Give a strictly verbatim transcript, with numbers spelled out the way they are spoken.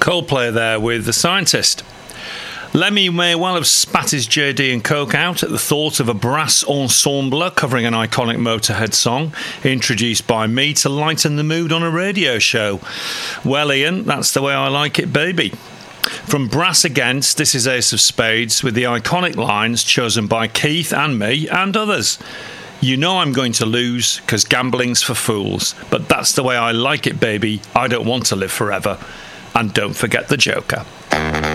Coldplay there with The Scientist. Lemmy may well have spat his J D and Coke out at the thought of a brass ensemble covering an iconic Motorhead song, introduced by me to lighten the mood on a radio show. Well, Ian, that's the way I like it, baby. From Brass Against, this is Ace of Spades with the iconic lines chosen by Keith and me and others. You know I'm going to lose, 'cause gambling's for fools. But that's the way I like it, baby. I don't want to live forever. And don't forget the Joker.